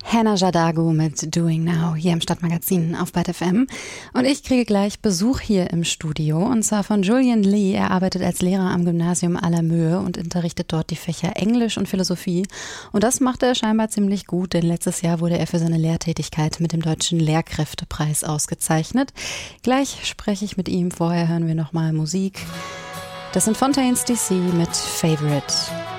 Hannah Jadagu mit Doing Now hier im Stadtmagazin auf Byte FM. Und ich kriege gleich Besuch hier im Studio und zwar von Julian Lee. Er arbeitet als Lehrer am Gymnasium Allermöhe und unterrichtet dort die Fächer Englisch und Philosophie. Und das macht er scheinbar ziemlich gut, denn letztes Jahr wurde er für seine Lehrtätigkeit mit dem Deutschen Lehrkräftepreis ausgezeichnet. Gleich spreche ich mit ihm, vorher hören wir nochmal Musik. Das sind Fontaines DC mit Favorite.